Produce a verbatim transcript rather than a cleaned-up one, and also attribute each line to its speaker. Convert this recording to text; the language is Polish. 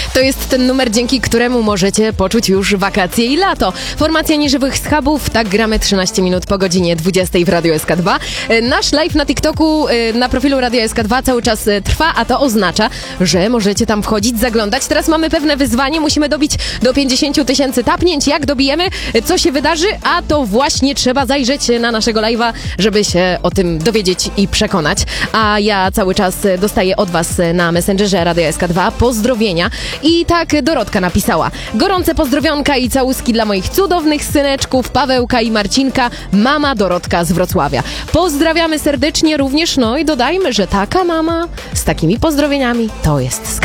Speaker 1: To jest ten numer, dzięki któremu możecie poczuć już wakacje i lato. Formacja Nieżywych Schabów, tak gramy trzynaście minut po godzinie dwudziestej w Radio S K dwa. Nasz live na TikToku, na profilu Radio S K dwa cały czas trwa, a to oznacza, że możecie tam wchodzić, zaglądać. Teraz mamy pewne wyzwanie, musimy dobić do pięćdziesiąt tysięcy tapnięć. Jak dobijemy, co się wydarzy? A to właśnie trzeba zajrzeć na naszego live'a, żeby się o tym dowiedzieć i przekonać. A ja cały czas dostaję od was na Messengerze Radio S K dwa pozdrowienia. I tak Dorotka napisała: gorące pozdrowionka i całuski dla moich cudownych syneczków Pawełka i Marcinka, mama Dorotka z Wrocławia. Pozdrawiamy serdecznie również, no i dodajmy, że taka mama z takimi pozdrowieniami to jest